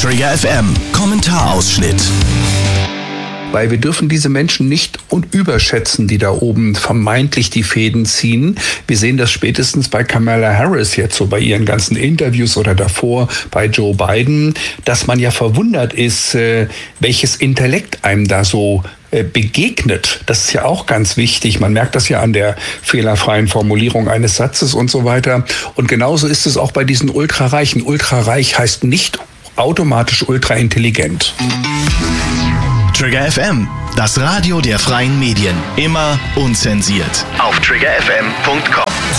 Trigger FM Kommentarausschnitt. Weil wir dürfen diese Menschen nicht überschätzen, die da oben vermeintlich die Fäden ziehen. Wir sehen das spätestens bei Kamala Harris jetzt so bei ihren ganzen Interviews oder davor bei Joe Biden, dass man ja verwundert ist, welches Intellekt einem da so begegnet. Das ist ja auch ganz wichtig. Man merkt das ja an der fehlerfreien Formulierung eines Satzes und so weiter. Und genauso ist es auch bei diesen Ultrareichen. Ultrareich heißt nicht automatisch ultraintelligent. Trigger FM, das Radio der freien Medien. Immer unzensiert. Auf triggerfm.com.